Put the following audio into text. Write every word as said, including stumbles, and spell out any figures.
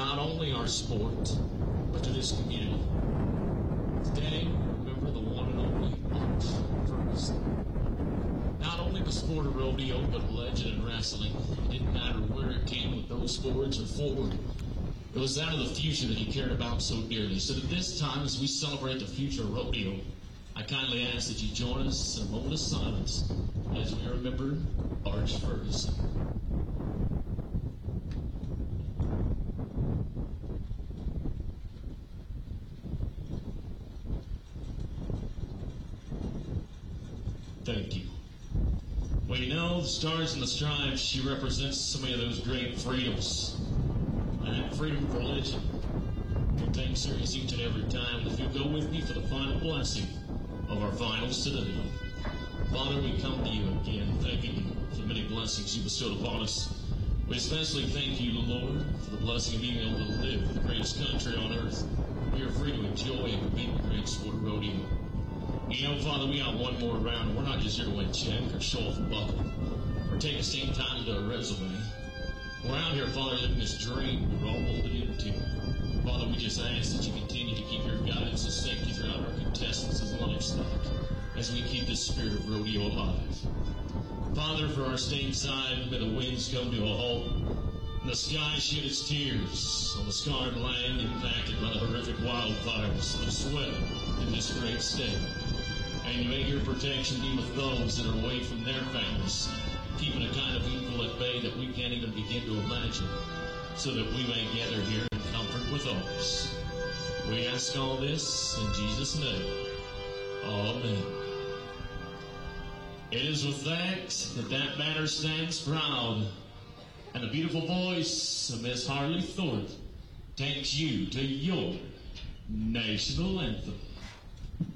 not only our sport, but to this community. Today, we remember the one and only Arch Ferguson. Not only the sport of rodeo, but a legend in wrestling. It didn't matter where it came with those sports or forward. It was that of the future that he cared about so dearly. So at this time, as we celebrate the future of rodeo, I kindly ask that you join us in a moment of silence as we remember Arch Ferguson. Thank you. Well, you know, the Stars and the Stripes, she represents so many of those great freedoms. And freedom of religion. We'll take serious each and every time. If you'll go with me for the final blessing of our finals today. Father, we come to you again, thanking you for the many blessings you bestowed upon us. We especially thank you, Lord, for the blessing of being able to live in the greatest country on earth. We are free to enjoy and compete in the great sport of rodeo. You know, Father, we got one more round, and we're not just here to win check or show off a buckle or take the same time to do a resume. We're out here, Father, living this dream we're all molded into. Father, we just ask that you continue to keep your guidance and safety throughout our contestants' livestock as we keep this spirit of rodeo alive. Father, for our stateside, may the winds come to a halt and the sky shed its tears on the scarred land impacted by the horrific wildfires that have swept in this great state. And may your protection be with those that are away from their families, keeping a kind of evil at bay that we can't even begin to imagine, so that we may gather here in comfort with others. We ask all this in Jesus' name. Amen. It is with that that that banner stands proud, and the beautiful voice of Miss Harley Thorpe takes you to your national anthem.